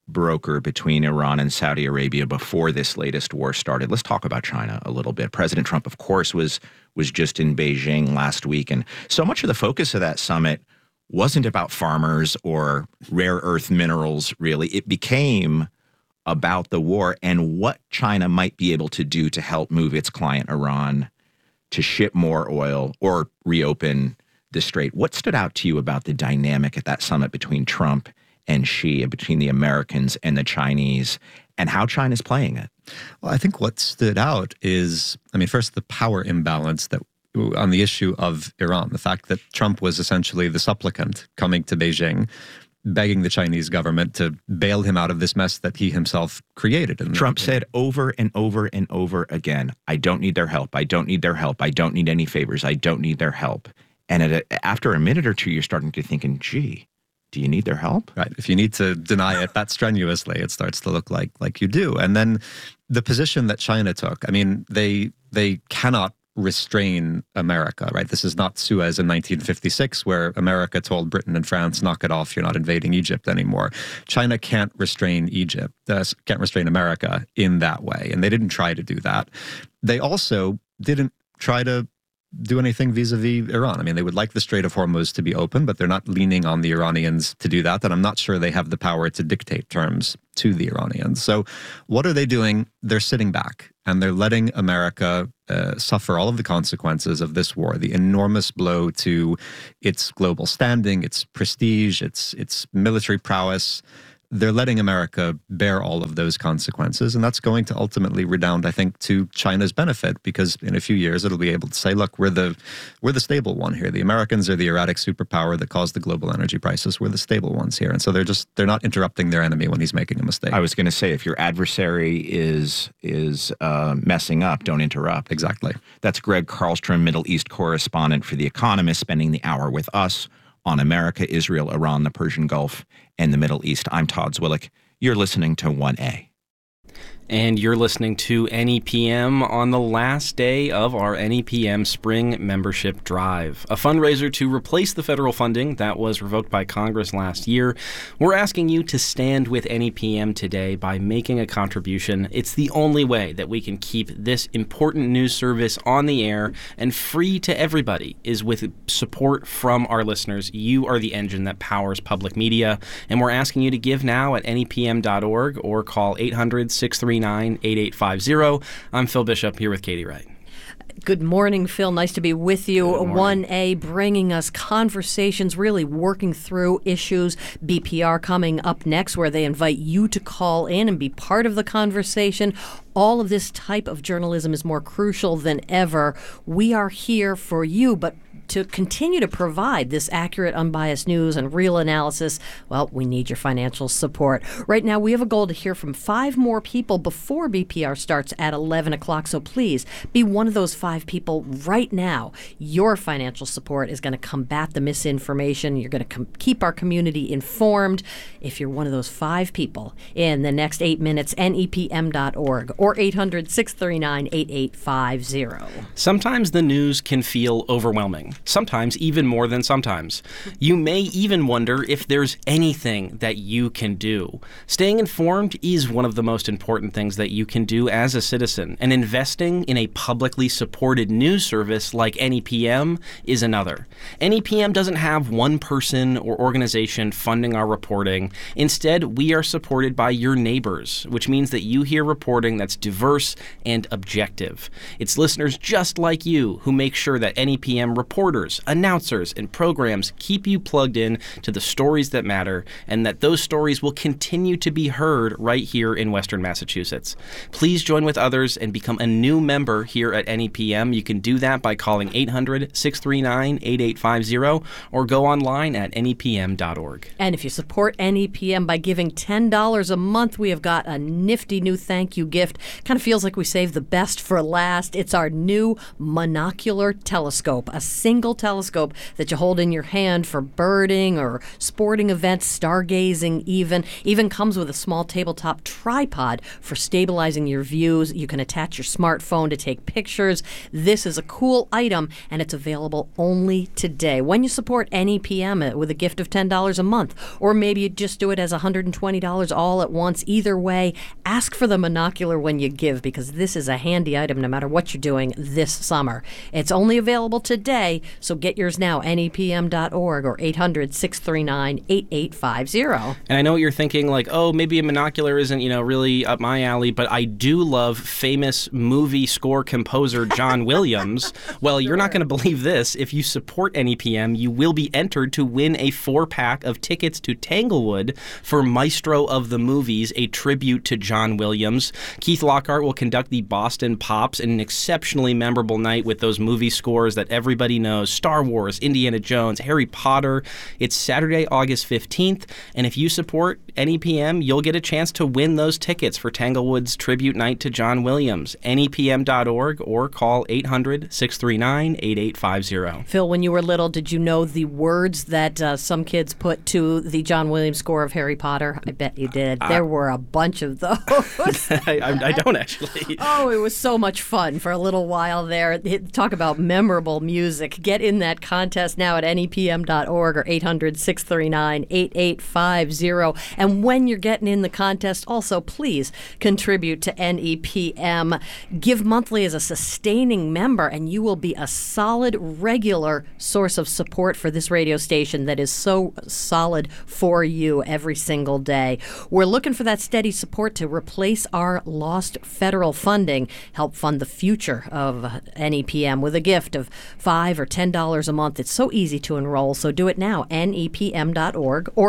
broker between Iran and Saudi Arabia before this latest war started. Let's talk about China a little bit. President Trump, of course, was just in Beijing last week, and so much of the focus of that summit wasn't about farmers or rare earth minerals, really. It became about the war and what China might be able to do to help move its client Iran to ship more oil or reopen the strait. What stood out to you about the dynamic at that summit between Trump and Xi, and between the Americans and the Chinese, and how China's playing it? Well, I think what stood out is, first, the power imbalance that on the issue of Iran, the fact that Trump was essentially the supplicant coming to Beijing, begging the Chinese government to bail him out of this mess that he himself created. And Trump said over and over and over again, I don't need their help. I don't need their help. I don't need any favors. I don't need their help. And after a minute or two, you're starting to think, gee, do you need their help? Right. If you need to deny it that strenuously, it starts to look like you do. And then the position that China took, they cannot restrain America, right? This is not Suez in 1956, where America told Britain and France, knock it off, you're not invading Egypt anymore. China can't restrain can't restrain America in that way. And they didn't try to do that. They also didn't try to do anything vis-a-vis Iran. They would like the Strait of Hormuz to be open, but they're not leaning on the Iranians to do that. And I'm not sure they have the power to dictate terms to the Iranians. So what are they doing? They're sitting back and they're letting America suffer all of the consequences of this war, the enormous blow to its global standing, its prestige, its military prowess. They're letting America bear all of those consequences, and that's going to ultimately redound, I think, to China's benefit, because in a few years it'll be able to say, look, we're the stable one here. The Americans are the erratic superpower that caused the global energy crisis. We're the stable ones here. And so they're not interrupting their enemy when he's making a mistake. I was going to say, if your adversary is messing up, don't interrupt. Exactly. That's Greg Carlstrom, Middle East correspondent for The Economist, spending the hour with us on America, Israel, Iran, the Persian Gulf, and the Middle East. I'm Todd Zwillich. You're listening to 1A. And you're listening to NEPM on the last day of our NEPM Spring Membership Drive, a fundraiser to replace the federal funding that was revoked by Congress last year. We're asking you to stand with NEPM today by making a contribution. It's the only way that we can keep this important news service on the air and free to everybody, is with support from our listeners. You are the engine that powers public media, and we're asking you to give now at nepm.org or call 800-639-8850. I'm Phil Bishop here with Katie Wright. Good morning, Phil. Nice to be with you. 1A bringing us conversations, really working through issues. BPR coming up next, where they invite you to call in and be part of the conversation. All of this type of journalism is more crucial than ever. We are here for you, but to continue to provide this accurate, unbiased news and real analysis, well, we need your financial support. Right now, we have a goal to hear from 5 more people before BPR starts at 11 o'clock. So please be one of those 5 people right now. Your financial support is going to combat the misinformation. You're going to keep our community informed. If you're one of those 5 people in the next 8 minutes, nepm.org or 800-639-8850. Sometimes the news can feel overwhelming. Sometimes even more than sometimes. You may even wonder if there's anything that you can do. Staying informed is one of the most important things that you can do as a citizen, and investing in a publicly supported news service like NEPM is another. NEPM doesn't have one person or organization funding our reporting. Instead, we are supported by your neighbors, which means that you hear reporting that's diverse and objective. It's listeners just like you who make sure that NEPM reporters, announcers, and programs keep you plugged in to the stories that matter, and that those stories will continue to be heard right here in Western Massachusetts. Please join with others and become a new member here at NEPM. You can do that by calling 800-639-8850 or go online at nepm.org. And if you support NEPM by giving $10 a month, we have got a nifty new thank you gift. Kind of feels like we saved the best for last. It's our new monocular telescope, a single single telescope that you hold in your hand for birding or sporting events, stargazing even comes with a small tabletop tripod for stabilizing your views. You can attach your smartphone to take pictures. This is a cool item, and it's available only today. When you support NEPM with a gift of $10 a month, or maybe you just do it as $120 all at once. Either way, ask for the monocular when you give, because this is a handy item no matter what you're doing this summer. It's only available today, so get yours now, nepm.org or 800-639-8850. And I know what you're thinking, like, oh, maybe a monocular isn't, really up my alley, but I do love famous movie score composer John Williams. Well, you're not going to believe this. If you support NEPM, you will be entered to win a 4-pack of tickets to Tanglewood for Maestro of the Movies, a tribute to John Williams. Keith Lockhart will conduct the Boston Pops in an exceptionally memorable night with those movie scores that everybody knows: Star Wars, Indiana Jones, Harry Potter. It's Saturday, August 15th, and if you support NEPM, you'll get a chance to win those tickets for Tanglewood's tribute night to John Williams. NEPM.org or call 800-639-8850. Phil, when you were little, did you know the words that some kids put to the John Williams score of Harry Potter? I bet you did. There were a bunch of those. I don't actually. Oh, it was so much fun for a little while there. Talk about memorable music. Get in that contest now at nepm.org or 800-639-8850. And when you're getting in the contest, also please contribute to NEPM. Give monthly as a sustaining member, and you will be a solid, regular source of support for this radio station that is so solid for you every single day. We're looking for that steady support to replace our lost federal funding, help fund the future of NEPM with a gift of $5 or $10 a month. It's so easy to enroll, so do it now, nepm.org or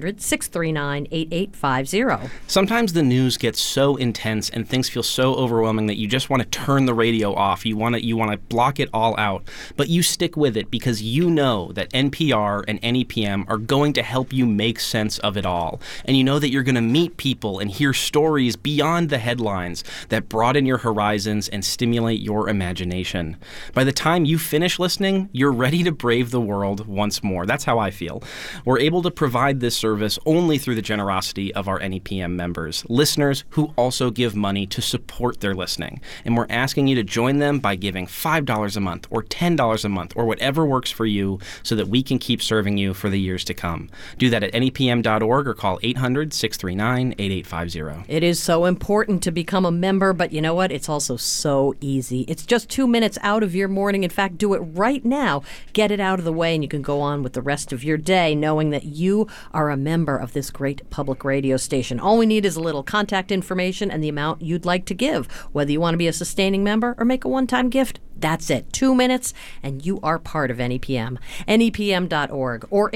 800-639-8850. Sometimes the news gets so intense and things feel so overwhelming that you just want to turn the radio off. You want to block it all out. But you stick with it because you know that NPR and NEPM are going to help you make sense of it all. And you know that you're going to meet people and hear stories beyond the headlines that broaden your horizons and stimulate your imagination. By the time you finish listening, you're ready to brave the world once more. That's how I feel. We're able to provide this service only through the generosity of our NEPM members, listeners who also give money to support their listening. And we're asking you to join them by giving $5 a month or $10 a month or whatever works for you so that we can keep serving you for the years to come. Do that at nepm.org or call 800-639-8850. It is so important to become a member, but you know what? It's also so easy. It's just 2 minutes out of your morning. In fact, do it right now. Get it out of the way, and you can go on with the rest of your day knowing that you are a member of this great public radio station. All we need is a little contact information and the amount you'd like to give. Whether you want to be a sustaining member or make a one-time gift, that's it. 2 minutes, and you are part of NEPM. NEPM.org or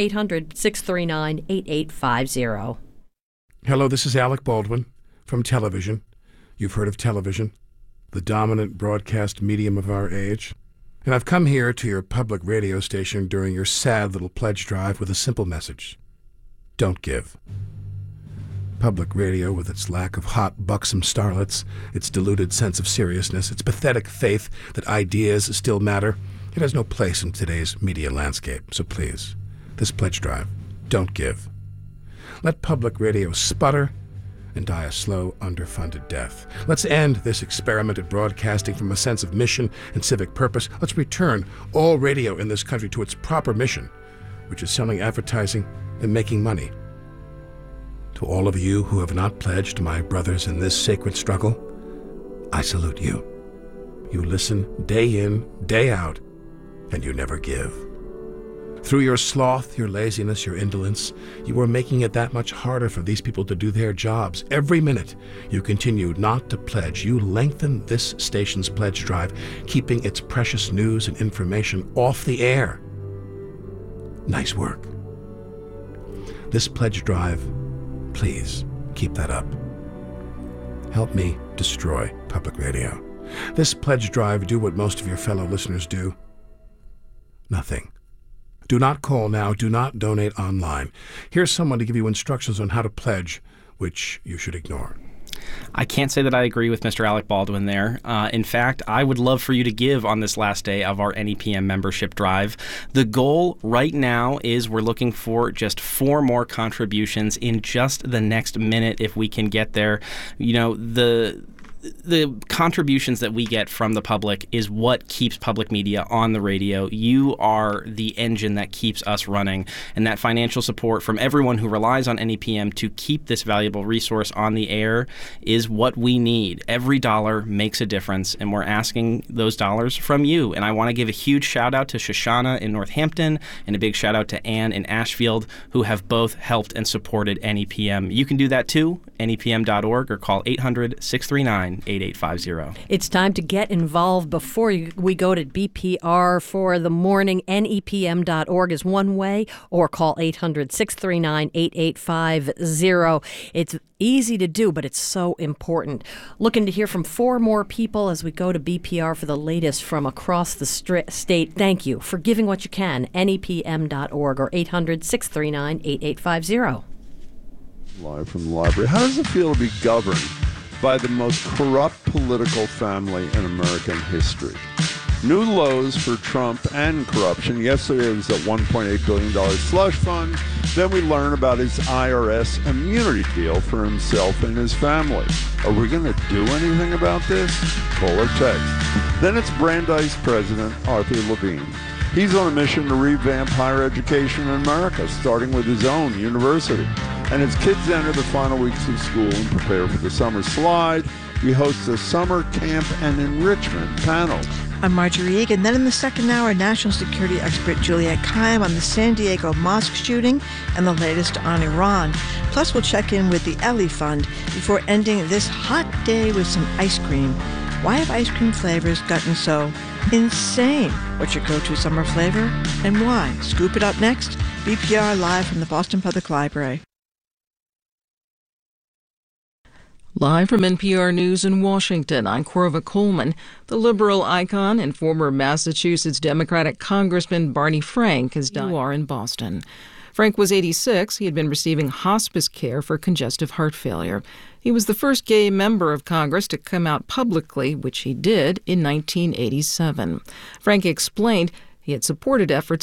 800-639-8850. Hello, this is Alec Baldwin from television. You've heard of television, the dominant broadcast medium of our age. And I've come here to your public radio station during your sad little pledge drive with a simple message. Don't give. Public radio, with its lack of hot, buxom starlets, its diluted sense of seriousness, its pathetic faith that ideas still matter, it has no place in today's media landscape. So please, this pledge drive, don't give. Let public radio sputter and die a slow, underfunded death. Let's end this experiment at broadcasting from a sense of mission and civic purpose. Let's return all radio in this country to its proper mission, which is selling advertising and making money. To all of you who have not pledged, my brothers in this sacred struggle, I salute you. You listen day in, day out, and you never give. Through your sloth, your laziness, your indolence, you are making it that much harder for these people to do their jobs. Every minute you continue not to pledge, you lengthen this station's pledge drive, keeping its precious news and information off the air. Nice work. This pledge drive, please keep that up. Help me destroy public radio. This pledge drive, do what most of your fellow listeners do. Nothing. Do not call now. Do not donate online. Here's someone to give you instructions on how to pledge, which you should ignore. I can't say that I agree with Mr. Alec Baldwin there. In fact, I would love for you to give on this last day of our NEPM membership drive. The goal right now is we're looking for just 4 more contributions in just the next minute if we can get there. You know, the contributions that we get from the public is what keeps public media on the radio. You are the engine that keeps us running, and that financial support from everyone who relies on NEPM to keep this valuable resource on the air is what we need. Every dollar makes a difference, and we're asking those dollars from you. And I want to give a huge shout out to Shoshana in Northampton and a big shout out to Ann in Ashfield, who have both helped and supported NEPM. You can do that too, nepm.org, or call 800-639-8850. It's time to get involved before we go to BPR for the morning. NEPM.org is one way, or call 800-639-8850. It's easy to do, but it's so important. Looking to hear from 4 more people as we go to BPR for the latest from across the state. Thank you for giving what you can. NEPM.org or 800-639-8850. Live from the library. How does it feel to be governed by the most corrupt political family in American history? New lows for Trump and corruption. Yesterday it was that $1.8 billion slush fund. Then we learn about his IRS immunity deal for himself and his family. Are we going to do anything about this? Call or text. Then it's Brandeis President Arthur Levine. He's on a mission to revamp higher education in America, starting with his own university. And as kids enter the final weeks of school and prepare for the summer slide, we host a summer camp and enrichment panel. I'm Marjorie Egan. Then in the second hour, national security expert Juliette Kayyem on the San Diego mosque shooting and the latest on Iran. Plus, we'll check in with the Ellie Fund before ending this hot day with some ice cream. Why have ice cream flavors gotten so insane? What's your go-to summer flavor and why? Scoop it up next. BPR live from the Boston Public Library. Live from NPR News in Washington, I'm Corva Coleman. The liberal icon and former Massachusetts Democratic Congressman Barney Frank has died. You are in Boston. Frank was 86. He had been receiving hospice care for congestive heart failure. He was the first gay member of Congress to come out publicly, which he did in 1987. Frank explained he had supported efforts